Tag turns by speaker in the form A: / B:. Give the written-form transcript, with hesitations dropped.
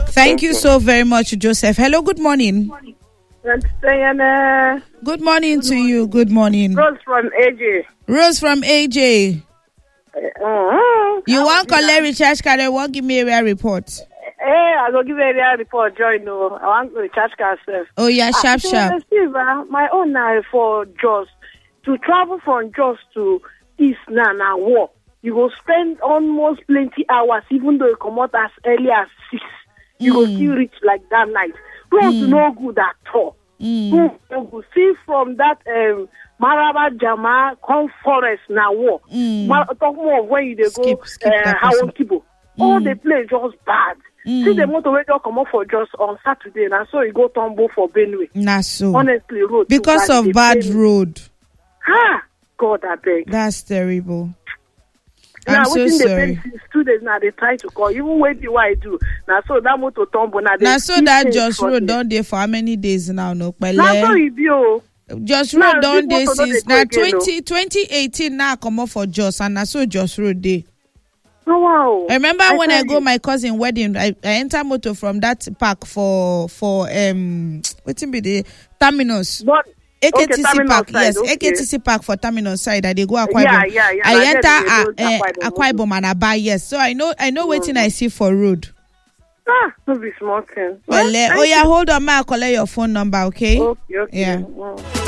A: Thank you so very much, Joseph. Hello, good morning. Good morning to you. Good morning.
B: Rose from AJ.
A: You want to collect recharge card? Won't give me area report.
B: I go give area report. Join. No, I want to recharge card.
A: Oh yeah, sharp.
B: My own now for Jos to travel from Jos to East now walk. You will spend almost plenty hours, even though you come out as early as 6. You will still reach like that night. Roads no good at all. No good. See from that Maraba Jama come forest now walk. Talk more of when you go Hawon Kibo. All the place just bad. See the motorway just come up for just on Saturday, and so you go tumble for Benue.
A: Nah, so
B: honestly, road
A: because of bad road.
B: God, I beg.
A: That's terrible.
B: I'm
A: so sorry.
B: The 2 days now they try to call. Even when the I do now, so that motor tumble now.
A: Now so that Jos Road don't there for how many days now? No,
B: now so you
A: Jos Road don't there since now 2018 now come up for Jos, and now so Jos Road day.
B: Oh wow!
A: I remember when I go my cousin wedding, I enter motor from that park for waiting be the terminus.
B: But
A: AKTC Park, yes,
B: okay.
A: AKTC Park for terminus side. I they go Akwa Ibom.
B: Yeah.
A: I enter Akwa Ibom and I buy, yes. So I know waiting I see for road.
B: No be small thing.
A: Well, hold on, ma, I'll collect your phone number, okay?
B: Okay.
A: Yeah.
B: Wow.